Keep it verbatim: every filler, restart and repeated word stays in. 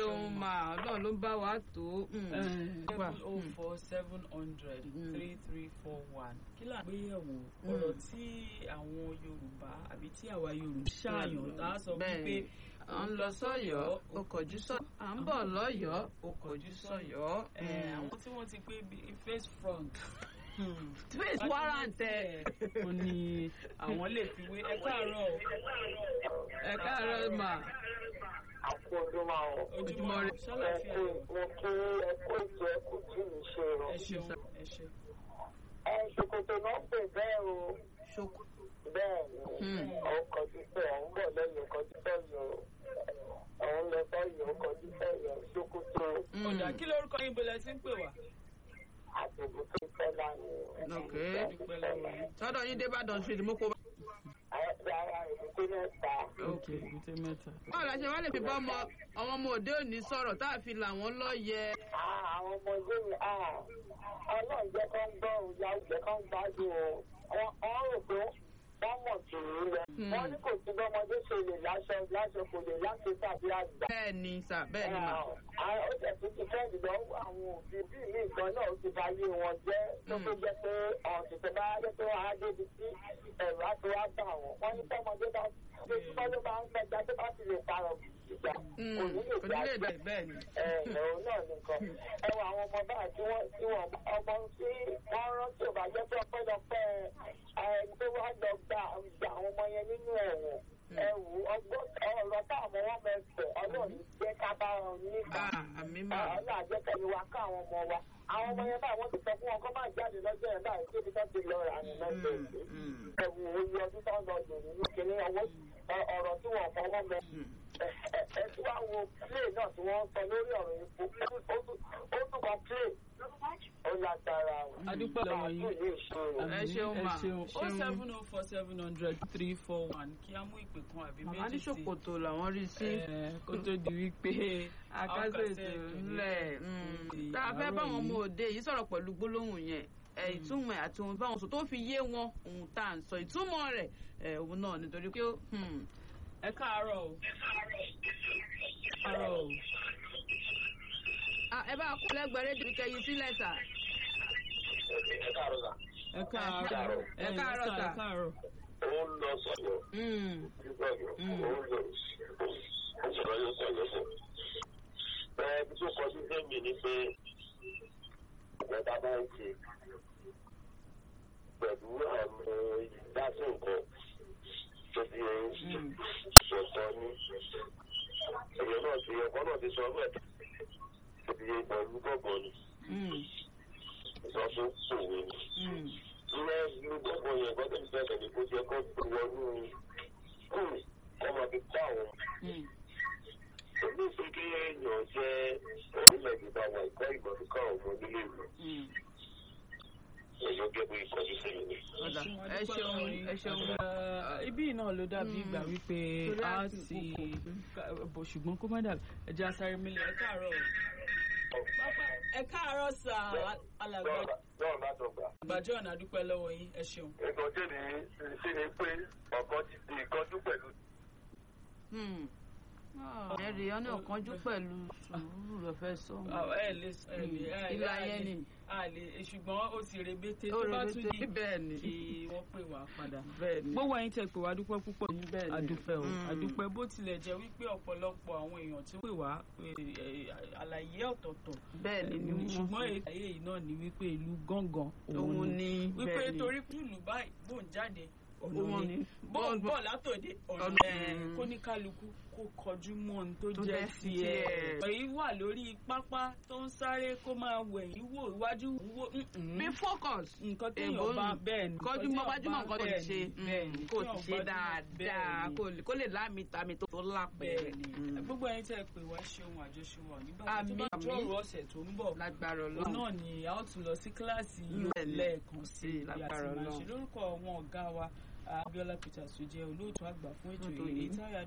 ṣeun mà Ọlọ́run ló ń bá wa tó. seven oh four seven hundred three three four one kí là ń gbéyẹ̀wò ọ̀rọ̀ tí àwọn Yorùbá àbí tí àwa Yorùbá ṣàyàn tá a sọ pé à ń lọ sọ́yọ́ ó kọjú sọ́yọ́ à ń bọ̀ lọ́yọ́ ó kọjú sọ́yọ́. àwọn tí wọ́n ti pé face front face warrant ẹ ó ní àwọn lè fi wé ẹ káàárọ̀ o. ẹ káàárọ̀ mà. àpò ojúmọ́ o. ojúmọ́ rẹ ṣàlàfíà o. mo kí ẹkú ètò ẹkú tí mi ṣe rọ. ẹ ṣeun ẹ ṣe. ẹ ṣòkòtò náà pè bẹ́ẹ̀ o. ṣòkòtò. bẹ́ẹ̀ ni ọkọ̀ títẹ̀ ọ̀hún bọ̀ lẹ́yìn ọkọ̀ títẹ̀ yọ ọ̀hún lọ sọ́yìn ọkọ̀ títẹ̀ yọ ṣòkòtò. ọ̀dà kí lórúkọ yín bọ̀lẹ̀ tí ń pè wá. àtẹ̀bù tó fẹ́ lánàá. ok sọ́dọ̀ yín débàdàn street mo kó bá. Rárá èbúté mẹ́ta. ok èbúté mẹ́ta. báwo la ṣe wá lè fi bá ọmọ àwọn ọmọ òde òní sọ̀rọ̀ tá a fi là wọ́n lọ́yẹ. àwọn ọmọ ilé mi ọlọ́run jẹ́ kó ń gbọ́ òun ya jẹ́ kó ń gbádùn o wọ́n rò pé wọ́n mọ̀ tù ú lọ. wọ́n ní kò sí bọ́mọdé ṣe lè láṣọ láṣọ kò lè láṣọ tàbí àgbà. bẹ́ẹ̀ ni sà bẹ́ẹ̀ ni mà. ó jẹ́ tó ti fẹ́ ìlọ àwọn òbí bí mi ìgbọ́n náà ó ti bá yé wọn jẹ́ tó tó jẹ́ pé ọ̀sùn bá jẹ́ pé wọ́n á débi tí ẹ̀rọ á ti wá gbà wọ́n. wọ́n ní tọ́mọdé bá lójúmọ́ ló bá ń gbẹja tó bá ti lè parọ́ ìjà òní lè gbà bẹ́ẹ̀ ni. ẹ̀rọ náà nìkan ẹwà àwọn ọmọ báà tí wọ́n tí wọ́n ọmọ tí wọ́n rántí ò bá jẹ́ pé ọpẹ́lọpẹ́ ẹni tó wá lọ gba àwọn ọmọ yẹn nínú ẹ̀wọ̀n ẹ̀wù ọgbọ́n ọ̀rọ̀ táwọn wọn mẹ́fẹ̀ ọlọ́run jẹ́ ká bá wọn nígbà ọlọ́run àjẹkẹ́ni wa ká àwọn ọmọ wa àwọn ọmọ yẹn báyìí wọ́n ti sọ fún wọn kó má jáde lọ́jọ́ yẹn báyìí débi tó ti lọ rà ní lọ́jọ́ yìí ẹ̀wù oyè ọdún tó ń lọ dùn nínú kìnní ọwọ́ ọ̀rọ̀ tí wọ́n fọwọ́ mẹ́ ẹ tí wàá wo play náà tí wọ́n sọ lórí ọ̀rọ̀ epo ó tún kan play ó lágbára adúpẹ́ lọ́wọ́ yín ẹ ṣeun mà o seven o four seven hundred three four one kí á mú ìpè kan àbí méjì sí. màmá ní ṣòkòtò làwọn rí sí. kó tó di wípé akásètò ńlẹ̀ tá a fẹ́ báwọn ọmọ òde yìí sọ̀rọ̀ pẹ̀lú gbólóhùn yẹn ìtumọ̀ ẹ̀ àti ohun báwọn sọ tó fi yé wọn ohun tá à ń sọ ìtumọ̀ rẹ̀ òun náà nítorí pé. ẹ káàárọ̀ o. káàárọ̀ o. ẹ bá kú lẹ́gbẹ̀ẹ́ rédíò kẹyìn sílẹ̀ sà. ẹ káàárọ̀ sà. ẹ káàárọ̀ ẹ káàárọ̀ sà. ẹ káàárọ̀. ó ń lọ sọ̀yọ̀. ó ń lọ ó sọ̀rọ̀ yóò sọ̀yọ̀ fún. ẹ bí tó kọjú fẹ́mi ni pé ìgbẹ́ta bá ń ṣe pẹ̀lú àwọn ìdásí nǹkan tó di ìṣọ̀kan ní èèyàn náà ti ẹ̀kọ́ náà ti sọ ọgbẹ́ tó di pẹ̀lú gbọ̀ngàn ni ìsọ̀tún òwe ni. ilé ìlú gbọ̀ngàn yẹn gbọ́dọ̀ ti bẹ̀rẹ̀ ní kó jẹ́ kó tó wọnú kúrò kọ́ máa fi kọ́ àwọn. èmi fi kí èèyàn jẹ́ orílẹ̀-èdè bá wà ìkọ́ ìgbọ̀n fi kọ́ àwọn ọmọ nílé ìlú. èyí ó gé bí ìkọjú sí mi. ẹ ṣeun ẹ ṣeun. ibi náà ló dàbí ìgbà wípé a ti bò ṣùgbọ́n kó má dàbí ẹjẹ́ asáré mílẹ̀ ẹ káàárọ̀ ẹ káàárọ̀ sà alàgbà. náà má tó gbà. gbàjọ́ ọ̀nà àdúpẹ́ lọ́wọ́ yín ẹ ṣeun. nǹkan tí mi sí ni pé ọ̀kan ti di ìkọjú pẹ̀lú. ẹ̀rì ọ̀nà ọ̀kanjú pẹ̀lú sùúrù rẹ̀ fẹ́ sọ. ẹ lè ẹ lè ìlà yẹn ni. a lè ṣùgbọ́n ó ti rebete tó bá tún di kí wọ́n pè wá padà. gbówó ẹ̀yin tẹ́ pè wá dúpẹ́ púpọ̀ àdúpẹ́ o àdúpẹ́ bó tilẹ̀ jẹ́ wípé ọ̀pọ̀lọpọ̀ àwọn èèyàn tí wọ́n pè wá àlàyé ọ̀tọ̀ọ̀tọ̀. bẹ́ẹ̀ni ni ṣùgbọ́n àlàyé yìí náà ni wípé ìlú gángan òun ni wípé torí ìlú báyìí bò ń jáde ọ̀nà ni bọ́ọ̀ látòde ọ̀nà kóníkálukú kó kọjú mọ́ ohun tó jẹ́ tiẹ̀. èyí wà lórí pápá tó ń sáré kó máa wẹ̀yìn wò iwájú wò. bí focus nǹkan tó yàn bá bẹ́ẹ̀ ni kọjú mọ́ gbájúmọ́ nǹkan tó ti ṣe kó ti ṣe dáadáa kó lè láàmì tàmì tó lápẹ̀. gbogbo ẹni tẹ́ ẹ pè wá ṣeun àjọṣe wà nígbà tó bá jọ̀rọ̀ ọ̀sẹ̀ tó ń bọ̀ lágbára Ọlọ́run náà ni a ó tún lọ sí kíláàsì yìí lẹ́ẹ̀kan sí i lágbára Ọlọ́run lórúkọ àwọn ọ̀gá wa Abíọ́lá Peters tó jẹ́ olóòtú àgbà fún ètò ìrètí